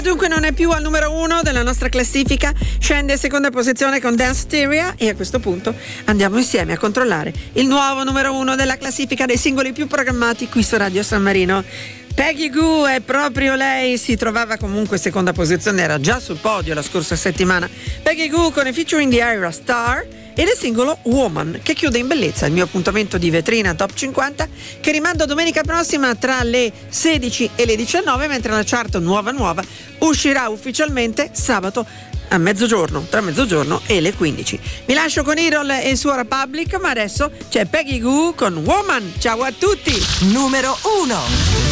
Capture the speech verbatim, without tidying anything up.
Dunque non è più al numero uno della nostra classifica, scende in seconda posizione con Dance Hysteria e a questo punto andiamo insieme a controllare il nuovo numero uno della classifica dei singoli più programmati qui su Radio San Marino. Peggy Gou è proprio lei, si trovava comunque in seconda posizione, era già sul podio la scorsa settimana. Peggy Gou con i featuring di Ira Star ed il singolo Woman, che chiude in bellezza il mio appuntamento di vetrina Top cinquanta, che rimando domenica prossima tra le sedici e le diciannove, mentre la chart nuova nuova uscirà ufficialmente sabato a mezzogiorno, tra mezzogiorno e le quindici. Vi lascio con Irol e il suo Republic, ma adesso c'è Peggy Gou con Woman. Ciao a tutti! Numero uno.